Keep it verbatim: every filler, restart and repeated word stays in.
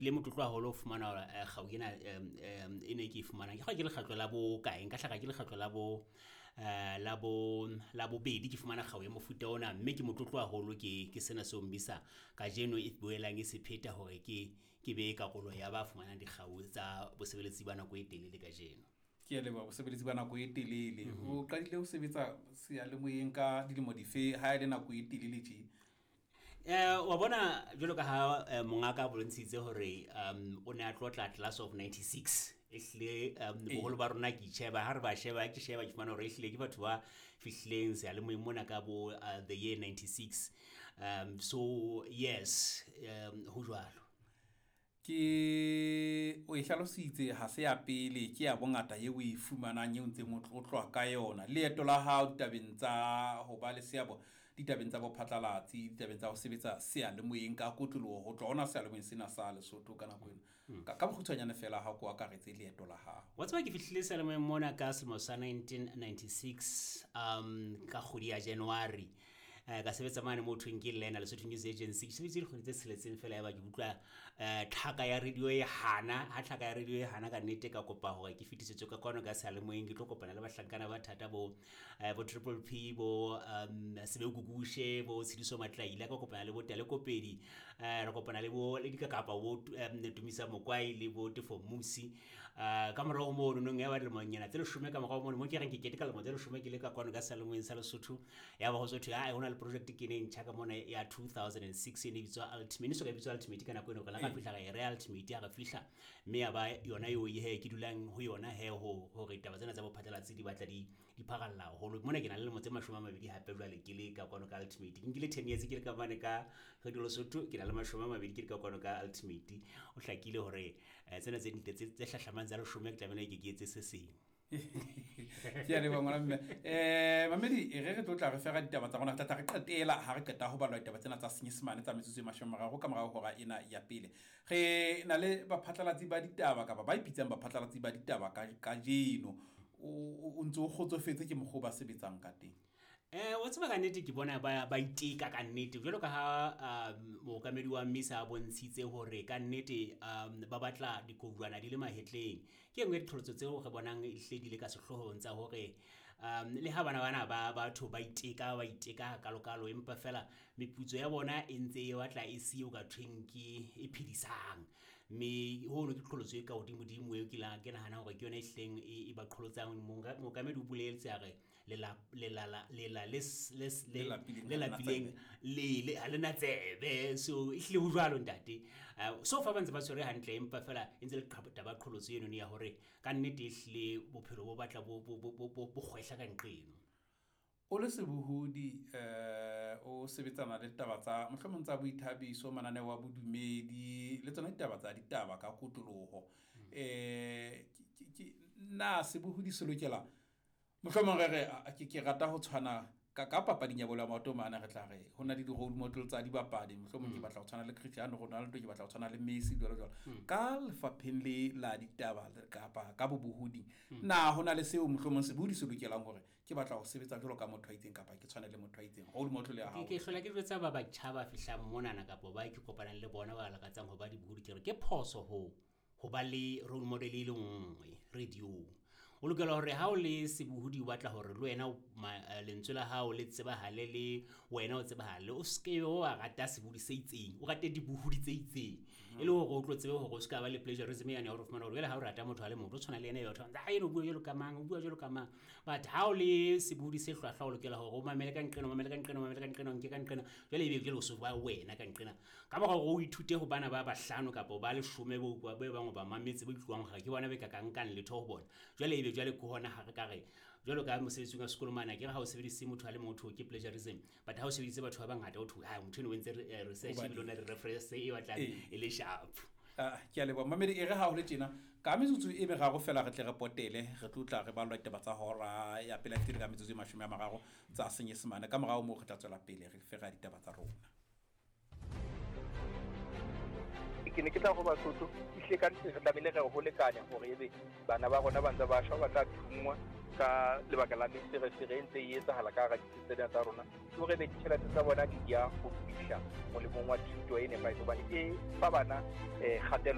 le motlotlo haholo o fumana ga ena e ne ke fumana ke ga ke le khatlo la bo kae nka hlaka ke le khatlo la bo eh la bo la bo bedi ke fumana gawe mofuta ona mme ke motlotlo haholo ke ke sena se o mbisa ka jeno e boelang e sepheta hore ke ke be ka kolo ya ba fumana di gawe tsa bosebeletsi bana go etelele ka jeno ke le ba bosebeletsi bana go etelele o qadile o sebetsa se ya le moyeng ka dilemo dife ha ile na go etelele tshi eh wa bona jolo ka ha mongaka bolontshitse hore um o ne a tlotla class of ninety-six ehle um boholo ba rona ke cheba ha re ba sheba ke sheba ke fana hore ehle ke batho ba fihleng se le moimona ka bo the year ninety-six um so yes um ho jwalo ke o e hlalositse ha se ya pele ke ya bongata ye o e fumanang ye ntse motlotlo ka yona leeto la hao ditabeng tsa ho ba le seabo ditabeng tsa bophatlalatsi ditabeng tsa ho sebetsa se ya le moyeng ka kotloloho ho tlona se ya le moyeng sena sa Lesotho ka nako ena ka ka bokgutshwanyane fela ha go akaretse leeto la hao wa tsaba ke fihlile se le moyeng mona ka selemo sa nineteen ninety-six um ka kgwedi ya January ka sebetsa mane mo thweng ke lena Lesotho News Agency ke sebetsa dikgwedi tse seletseng fela ya ba ke utlwa tlhaka ya radio e hana ha tlhaka ya radio e hana ka nnete ka kopa hore ke fitisetswe ka kono ka sale moeng ke tlo kopana le bahlankana ba thata bo bo Triple P bo um sebe gugushe bo Tshidiso Matlaila ka kopana le bo Tele Kopedi ra kopana le bo le dikakapa bo Tumisa Mokwai le bo Tefo Musi ka mora o mo no ngwa le monyana tse le shome ka mora o mo mo ke reng ke ke ka le mo tse le shome ke le ka kono ka sale moeng sa Lesotho ya ba go zotho ha hona project ke neng chaka mona ya two thousand six ene bitswa ultimate so ka bitswa ultimate kana kweno ka la ka fihla ga real ultimate ya ga fihla mme ya ba yona yo ye he ke dulang ho yona he ho hore taba tsena tsa bophatlalatsi di batla di di phagalla ho mona ke na le mo tse mashoma mabedi hape jwale ke le ka kwano ka ultimate ke ngile ten years ke le ka bane ka Radio Lesotho ke na le mashoma mabedi ke le ka kwano ka ultimate o hlakile hore tsena tse dintle tse hlahlamang tsa le shome ke tlamena ke ke etse se seng ke re bangwana mme eh mamedi e re re tlotla re fega ditaba tsa rona tla re qetela ha re qeta ho balwa ditaba tsena tsa senyesemane tsa metsotso e mashome mararo ka morao hora ena ya pele re na le baphatlalatsi ba ditaba ka ba ba ipitsang baphatlalatsi ba ditaba ka ka jeno o ntse o kgotsofetse ke mogho ba sebetsang ka teng eh wa tseba ka nnete ke bona ba ba iteka ka nnete jalo ka ha mo kamedi wa mmisa a bontshitse hore ka nnete um ba batla dikouwana di le mahetleng ke engwe ditlholotso tseo re bonang e hledile ka sehlohong tsa hore um le ha bana bana ba batho ba iteka ba iteka ka lokalo empa fela meputso ya bona e ntse e batla e siyo ka thwenki e phidisang me ho no ditlholotso e ka hodimo dimo e ke la ke nahana hore ke yona e hleng e ba qholotsang mo kamedi o buletse are le la le la le les les le la pileng le le alena tsebe so ihle ho jwalo ntate so fa bantse ba tsore hantle empa fela entse le qhapota ba qholotso eno ya hore ka nnete ihle bophelo bo batla bo bo bo bo khwehla ka nqeno o le sebohodi eh o sebetsana le ditaba tsa mohlomong tsa boithabiso manane wa bodumedi le tsona ditaba tsa ditaba ka kotloloho eh na sebohodi se lokela mohlomong re re ke ke rata ho tshwana ka ka papading ya bola maoto mana re tla re hona le di role model tsa dibapadi mohlomong ke batla ho tshwana le Cristiano Ronaldo ke batla ho tshwana le Messi jwalo jwalo ka lefapheng le la ditaba ka pa ka bobohudi na hona le seo mohlomong se budi se lokelang hore ke batla ho sebetsa jwalo ka motho a itseng kapa ke tshwana le motho a itseng role model ya hao ke hlola ke rutsa ba batjhaba fihla mona na kapa ba ke kopanang le bona ba lakatsang ho ba dibohudi ke re ke phoso ho ho ba le role model e le nngwe radio o lokela hore ha o le sebohudi o batla hore le wena lentswe la hao le tsebahale le wena o tsebahale o ske o a rata sebohudi se itseng o rate dibohudi tse itseng e le hore o tlo tsebe hore o ska ba le plagiarism ya ne hore fumana hore ha o rata motho a le motho o tshwana le ena yo thanda ha eno bua jelo ka mang o bua jelo ka mang but ha o le sebohudi se hlwahlwa o lokela hore o mamele ka nqeno mamele ka nqeno mamele ka nqeno nke ka nqeno jwale ebe jelo so ba wena ka nqena ka ba go o ithute ho bana ba bahlano kapo ba le shome bo ba bangwe ba mametse bo tluwang ga ke bona be ka ka nkang le tho bona jwale ebe jwale ko hona ha re ka re jwalo ka mosebetsi wa sekolo mana ke re ha o sebedise motho a le motho ke plagiarism but ha o sebedise batho ba bangata o thu ha motho o ntse research e lona reference e batla e le sharp ah ke a le ba mamedi e re ha o le tjena ka metsotso e be ga go fela re tle re potele re tlotla re balwa ditaba tsa hora ya pela tiri ka metsotso e mashome a mararo tsa senyesemane ka morao mo re tla tswela pele re fega ditaba tsa rona ke ne ke tla go Basotho ihle ka ntse re tlamile re go lekanya hore ebe bana ba rona ba ntse ba shwa ba tla thungwa ka lebaka la mesere serentse e etsahala ka ga ditsela tsa rona hore be ditšhelete tsa bona di ya go fihla mo le mongwa thuto e ne ba e bane e fa bana eh khatelo